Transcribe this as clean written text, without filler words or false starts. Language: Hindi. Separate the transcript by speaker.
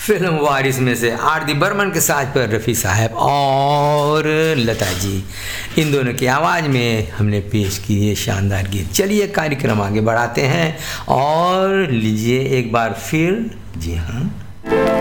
Speaker 1: फिल्म वारिस में से आरती बर्मन के साथ पर रफ़ी साहब और लता जी, इन दोनों की आवाज़ में हमने पेश की ये शानदार गीत। चलिए कार्यक्रम आगे बढ़ाते हैं और लीजिए एक बार फिर, जी हाँ,